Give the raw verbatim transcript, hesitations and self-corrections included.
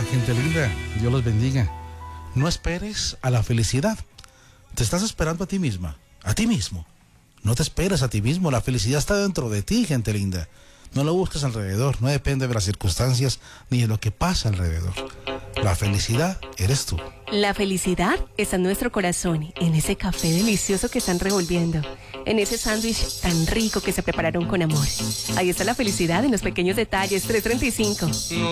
gente linda, Dios los bendiga. No esperes a la felicidad. Te estás esperando a ti misma, a ti mismo. No te esperes a ti mismo, la felicidad está dentro de ti, gente linda. No lo busques alrededor, no depende de las circunstancias ni de lo que pasa alrededor. La felicidad eres tú. La felicidad está en nuestro corazón, en ese café delicioso que están revolviendo, en ese sándwich tan rico que se prepararon con amor. Ahí está la felicidad en los pequeños detalles. Tres treinta y cinco.